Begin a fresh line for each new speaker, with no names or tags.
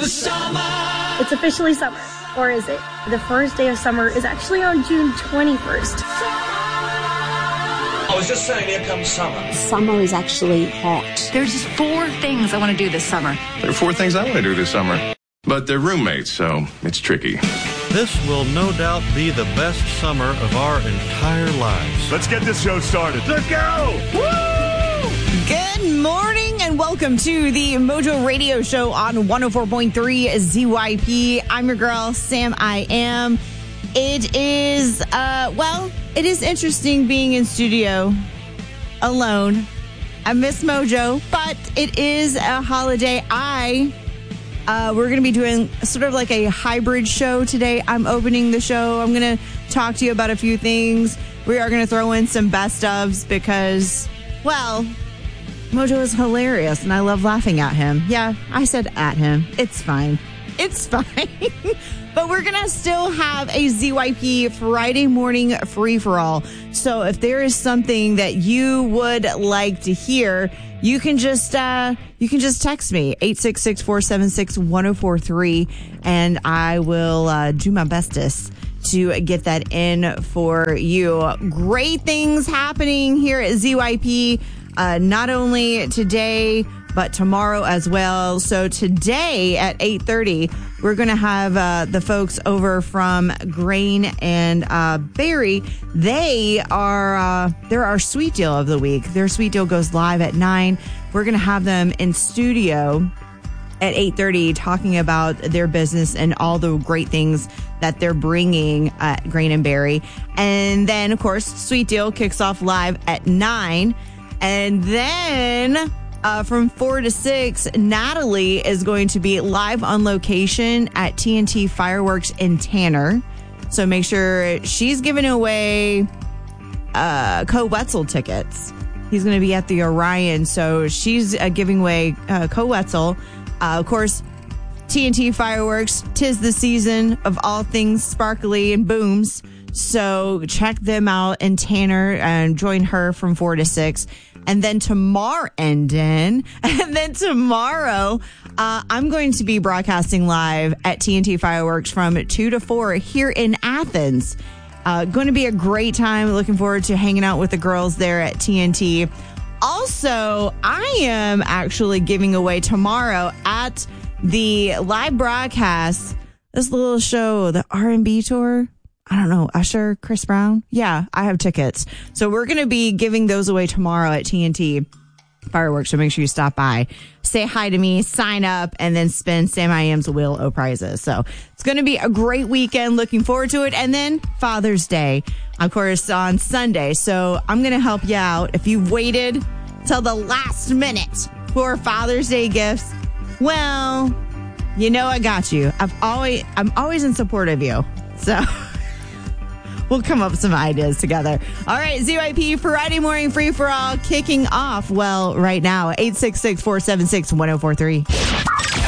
summer.
It's officially summer. Or is it? The first day of summer is actually on June 21st.
I was just saying, here comes summer.
Summer is actually hot.
There's just 4 things I want to do this summer.
There are 4 things I want to do this summer. But they're roommates, so it's tricky.
This will no doubt be the best summer of our entire lives.
Let's get this show started. Let's go!
Woo! Good morning and welcome to the Mojo Radio Show on 104.3 ZYP. I'm your girl, Sam I Am. It is, it is interesting being in studio alone. I miss Mojo, but it is a holiday. We're going to be doing sort of like a hybrid show today. I'm opening the show. I'm going to talk to you about a few things. We are going to throw in some best ofs because, well, Mojo is hilarious and I love laughing at him. Yeah, I said at him. It's fine. It's fine. But we're going to still have a ZYP Friday morning free-for-all. So if there is something that you would like to hear, you can just text me 866-476-1043 and I will do my bestest to get that in for you. Great things happening here at ZYP, not only today but tomorrow as well. So today at 8:30, we're going to have the folks over from Grain and Berry. They're our sweet deal of the week. Their sweet deal goes live at 9. We're going to have them in studio at 8:30 talking about their business and all the great things that they're bringing at Grain and Berry. And then, of course, Sweet Deal kicks off live at 9. And then from 4 to 6, Natalie is going to be live on location at TNT Fireworks in Tanner. So make sure she's giving away Co Wetzel tickets. He's going to be at the Orion. So she's giving away Co Wetzel. Of course, TNT Fireworks, 'tis the season of all things sparkly and booms. So check them out in Tanner and join her from 4 to 6. And then tomorrow, I'm going to be broadcasting live at TNT Fireworks from 2 to 4 here in Athens. Going to be a great time. Looking forward to hanging out with the girls there at TNT. Also, I am actually giving away tomorrow at the live broadcast this little show, the R&B tour. I don't know, Usher, Chris Brown. Yeah, I have tickets. So we're going to be giving those away tomorrow at TNT Fireworks. So make sure you stop by, say hi to me, sign up, and then spin Sam I Am's Wheel of Prizes. So it's going to be a great weekend. Looking forward to it. And then Father's Day, of course, on Sunday. So I'm going to help you out. If you've waited till the last minute for Father's Day gifts, well, you know I got you. I'm always in support of you. So we'll come up with some ideas together. All right, ZYP Friday morning free for all kicking off. Well, right now, 866-476-1043.